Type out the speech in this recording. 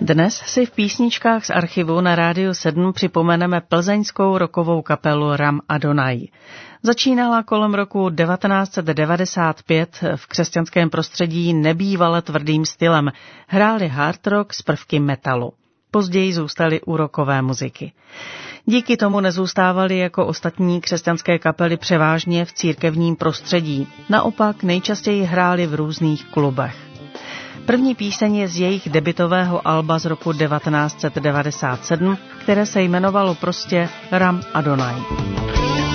Dnes si v písničkách z archivu na Rádiu 7 připomeneme plzeňskou rockovou kapelu Ram Adonai. Začínala kolem roku 1995 v křesťanském prostředí nebývale tvrdým stylem. Hráli hard rock s prvky metalu. Později zůstali u rockové muziky. Díky tomu nezůstávali jako ostatní křesťanské kapely převážně v církevním prostředí. Naopak nejčastěji hráli v různých klubech. První píseň je z jejich debutového alba z roku 1997, které se jmenovalo prostě Ram Adonai.